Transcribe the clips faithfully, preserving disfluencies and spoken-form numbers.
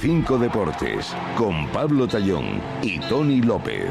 veinticinco Deportes, con Pablo Tallón y Tony López.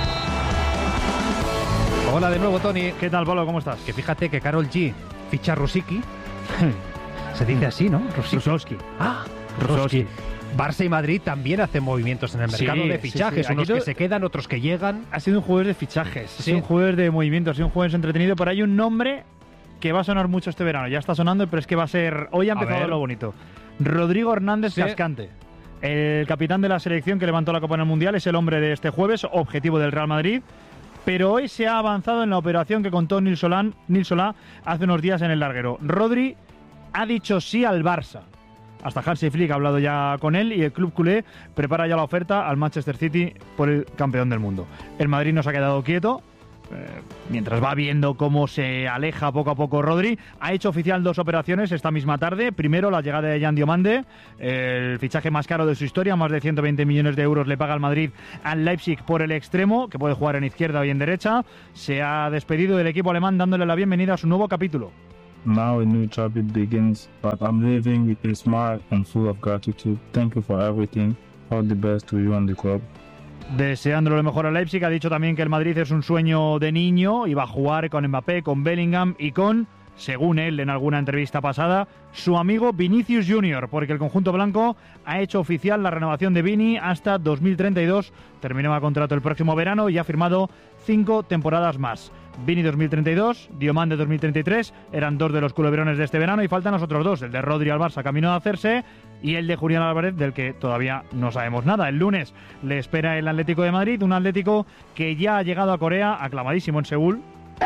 Hola de nuevo, Tony. ¿Qué tal, Pablo? ¿Cómo estás? Que fíjate que Karol G ficha a Rosicky. Se dice así, ¿no? Rusowski. Ah, Rusowski. Barça y Madrid también hacen movimientos en el mercado Sí, de fichajes, sí, sí. unos Aquí que no- se quedan, otros que llegan. Ha sido un jueves de fichajes, ha Sí. sido un jueves de movimientos, ha sido un jueves entretenido, pero hay un nombre que va a sonar mucho este verano. Ya está sonando, pero es que va a ser... Hoy ha A empezado ver. lo bonito. Rodrigo Hernández Sí. Cascante. El capitán de la selección que levantó la Copa en el Mundial es el hombre de este jueves, objetivo del Real Madrid. Pero hoy se ha avanzado en la operación que contó Nil Solán, Nil Solá hace unos días en el larguero. Rodri ha dicho sí al Barça. Hasta Hansi Flick ha hablado ya con él y el club culé prepara ya la oferta al Manchester City por el campeón del mundo. El Madrid no se ha quedado quieto. Eh, mientras va viendo cómo se aleja poco a poco Rodri, ha hecho oficial dos operaciones esta misma tarde. Primero, la llegada de Jan Diomande, el fichaje más caro de su historia, más de ciento veinte millones de euros le paga el Madrid al Leipzig por el extremo, que puede jugar en izquierda o en derecha. Se ha despedido del equipo alemán dándole la bienvenida a su nuevo capítulo. Now a new chapter begins, but I'm living with a smile and full of gratitude. Thank you for everything. All the best to you and the club. Deseándole lo mejor a Leipzig, ha dicho también que el Madrid es un sueño de niño y va a jugar con Mbappé, con Bellingham y con, según él en alguna entrevista pasada, su amigo Vinicius Junior, porque el conjunto blanco ha hecho oficial la renovación de Vini hasta dos mil treinta y dos, terminaba contrato el próximo verano y ha firmado cinco temporadas más. Vini dos mil treinta y dos, Diomande dos mil treinta y tres, eran dos de los culebrones de este verano y faltan los otros dos, el de Rodri al Barça camino de hacerse y el de Julián Álvarez, del que todavía no sabemos nada. El lunes le espera el Atlético de Madrid, un Atlético que ya ha llegado a Corea, aclamadísimo en Seúl.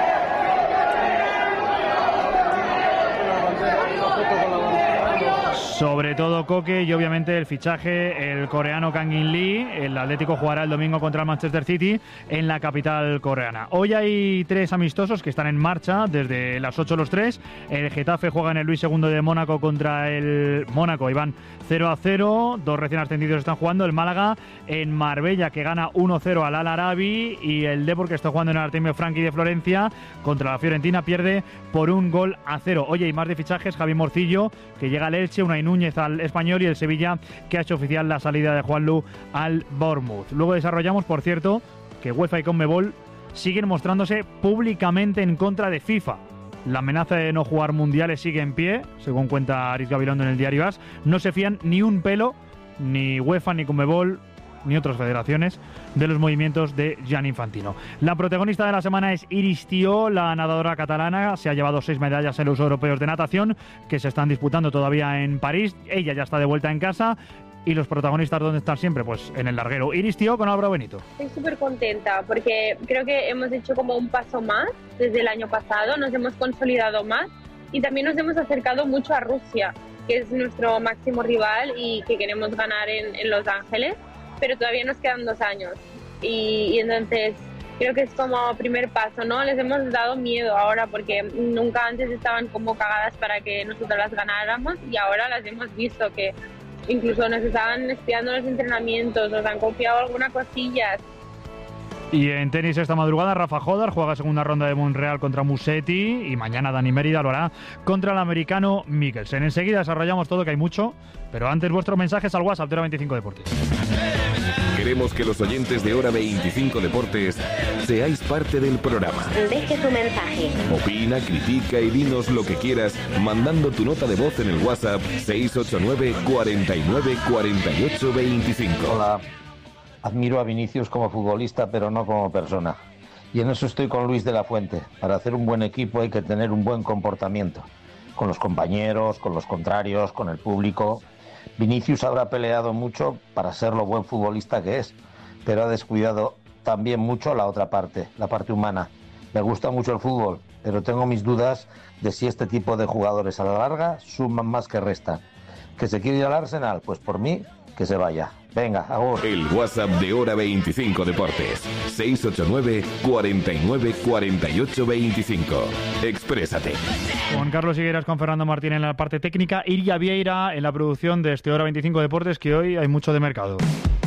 Sobre todo Koke y obviamente el fichaje, el coreano Kang In Lee. El Atlético jugará el domingo contra el Manchester City en la capital coreana. Hoy hay tres amistosos que están en marcha desde las ocho los tres. El Getafe juega en el Luis segundo de Mónaco contra el Mónaco y van cero a cero. Dos recién ascendidos están jugando. El Málaga en Marbella, que gana uno cero al Al Arabi, y el Depor, que está jugando en el Artemio Franchi de Florencia contra la Fiorentina, pierde por un gol a cero. Oye, hay más de fichajes. Javi Morcillo, que llega al Elche, Unai Núñez al Español y el Sevilla, que ha hecho oficial la salida de Juanlu al Bournemouth. Luego desarrollamos, por cierto, que UEFA y Conmebol siguen mostrándose públicamente en contra de FIFA. La amenaza de no jugar mundiales sigue en pie, según cuenta Aris Gabilondo en el diario As. No se fían ni un pelo, ni UEFA, ni Conmebol, ni otras federaciones, de los movimientos de Gianni Infantino. La protagonista de la semana es Iris Tió, la nadadora catalana. Se ha llevado seis medallas en los europeos de natación, que se están disputando todavía en París. Ella ya está de vuelta en casa. ¿Y los protagonistas dónde están siempre? Pues en el larguero. Iris Tió con Álvaro Benito. Estoy súper contenta porque creo que hemos hecho como un paso más desde el año pasado, nos hemos consolidado más y también nos hemos acercado mucho a Rusia, que es nuestro máximo rival y que queremos ganar en, en Los Ángeles, pero todavía nos quedan dos años y, y entonces creo que es como primer paso, ¿no? Les hemos dado miedo ahora porque nunca antes estaban como cagadas para que nosotros las ganáramos y ahora las hemos visto que incluso nos estaban espiando los entrenamientos, nos han copiado algunas cosillas. Y en tenis esta madrugada Rafa Jodar juega segunda ronda de Montreal contra Musetti y mañana Dani Mérida lo hará contra el americano Mikkelsen. Enseguida desarrollamos todo, que hay mucho, pero antes vuestros mensajes al WhatsApp de Hora veinticinco Deportes. Queremos que los oyentes de Hora veinticinco Deportes seáis parte del programa. Deje su mensaje. Opina, critica y dinos lo que quieras mandando tu nota de voz en el WhatsApp seis ocho nueve, cuarenta y nueve, cuarenta y ocho, veinticinco. Hola, admiro a Vinicius como futbolista, pero no como persona. Y en eso estoy con Luis de la Fuente. Para hacer un buen equipo hay que tener un buen comportamiento. Con los compañeros, con los contrarios, con el público. Vinicius habrá peleado mucho para ser lo buen futbolista que es, pero ha descuidado también mucho la otra parte, la parte humana. Me gusta mucho el fútbol, pero tengo mis dudas de si este tipo de jugadores a la larga suman más que restan. ¿Que se quiere ir al Arsenal? Pues por mí, que se vaya. Venga, agur. El WhatsApp de Hora veinticinco Deportes. seis ocho nueve, cuarenta y nueve, cuarenta y ocho, veinticinco. Exprésate. Juan Carlos Higueras con Fernando Martín en la parte técnica, Iria Vieira en la producción de este Hora veinticinco Deportes, que hoy hay mucho de mercado.